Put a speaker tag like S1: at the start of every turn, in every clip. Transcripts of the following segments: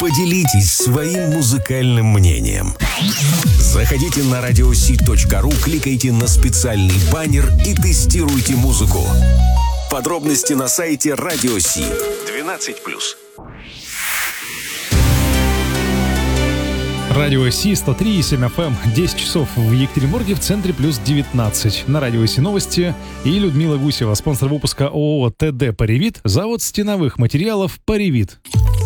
S1: Поделитесь своим музыкальным мнением. Заходите на radiosee.ru, кликайте на специальный баннер и тестируйте музыку. Подробности на сайте Radio Sea. 12+.
S2: Радио Си 103,7 FM, 10 часов в Екатеринбурге, в центре плюс 19. На Радио Си новости и Людмила Гусева, спонсор выпуска ООО ТД «Паривит», завод стеновых материалов «Паривит».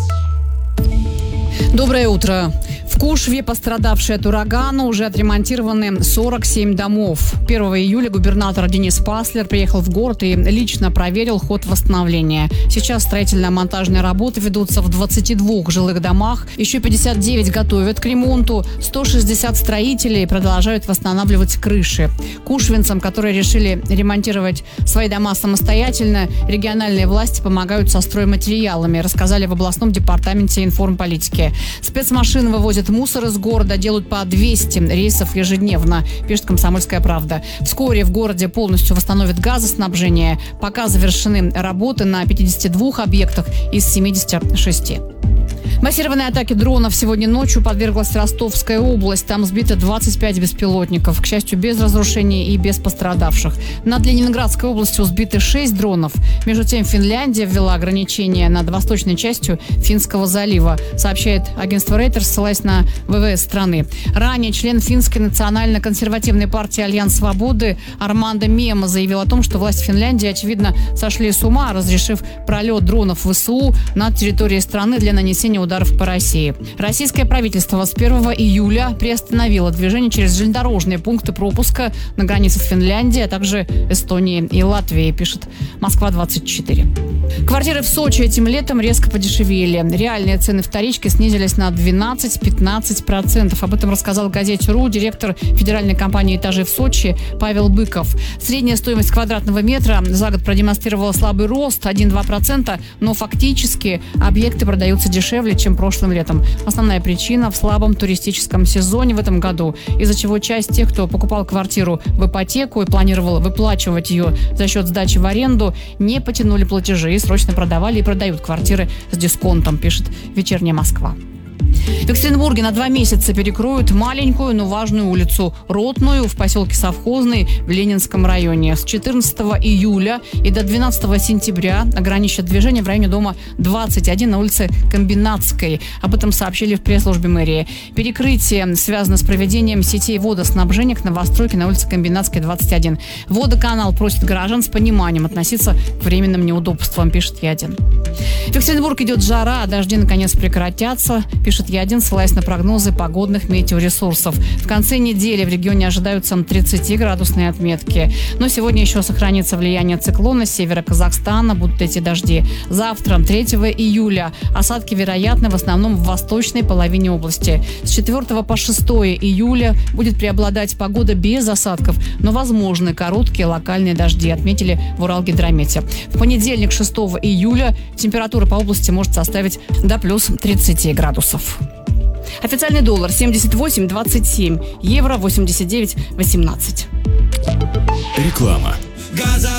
S3: Доброе утро. В Кушве, пострадавшие от урагана, уже отремонтированы 47 домов. 1 июля губернатор Денис Паслер приехал в город и лично проверил ход восстановления. Сейчас строительно-монтажные работы ведутся в 22 жилых домах. Еще 59 готовят к ремонту. 160 строителей продолжают восстанавливать крыши. Кушвинцам, которые решили ремонтировать свои дома самостоятельно, региональные власти помогают со стройматериалами, рассказали в областном департаменте информполитики. Спецмашины вывозят мусор из города, делают по 200 рейсов ежедневно, пишет «Комсомольская правда». Вскоре в городе полностью восстановят газоснабжение. Пока завершены работы на 52 объектах из 76. Массированной атаке дронов сегодня ночью подверглась Ростовская область. Там сбито 25 беспилотников. К счастью, без разрушений и без пострадавших. Над Ленинградской областью сбиты 6 дронов. Между тем, Финляндия ввела ограничения над восточной частью Финского залива, сообщает агентство Reuters, ссылаясь на ВВС страны. Ранее член финской национально-консервативной партии «Альянс Свободы» Армандо Мема заявил о том, что власти Финляндии, очевидно, сошли с ума, разрешив пролет дронов ВСУ над территорией страны для нанесения ударов по России. Российское правительство с 1 июля приостановило движение через железнодорожные пункты пропуска на границе с Финляндией, а также Эстонией и Латвией, пишет Москва-24. Квартиры в Сочи этим летом резко подешевели. Реальные цены вторички снизились на 12-15%. Об этом рассказал газете «РУ» директор федеральной компании «Этажи» в Сочи Павел Быков. Средняя стоимость квадратного метра за год продемонстрировала слабый рост 1-2%, но фактически объекты продаются дешевле, чем прошлым летом. Основная причина в слабом туристическом сезоне в этом году, из-за чего часть тех, кто покупал квартиру в ипотеку и планировал выплачивать ее за счет сдачи в аренду, не потянули платежи и срочно продавали и продают квартиры с дисконтом, пишет «Вечерняя Москва». В Екатеринбурге на 2 месяца перекроют маленькую, но важную улицу Ротную в поселке Совхозный в Ленинском районе. С 14 июля и до 12 сентября ограничат движение в районе дома 21 на улице Комбинатской. Об этом сообщили в пресс-службе мэрии. Перекрытие связано с проведением сетей водоснабжения к новостройке на улице Комбинатской, 21. Водоканал просит граждан с пониманием относиться к временным неудобствам, пишет Ядин. В Екатеринбург идет жара, а дожди наконец прекратятся, пишет Ядин, ссылаясь на прогнозы погодных метеоресурсов. В конце недели в регионе ожидаются 30-градусные отметки. Но сегодня еще сохранится влияние циклона с севера Казахстана, будут эти дожди. Завтра, 3 июля, осадки вероятны в основном в восточной половине области. С 4 по 6 июля будет преобладать погода без осадков, но возможны короткие локальные дожди, отметили в Уралгидромете. В понедельник, 6 июля, температура по области может составить до плюс 30 градусов. Официальный доллар 78.27, евро 89.18.
S1: Реклама.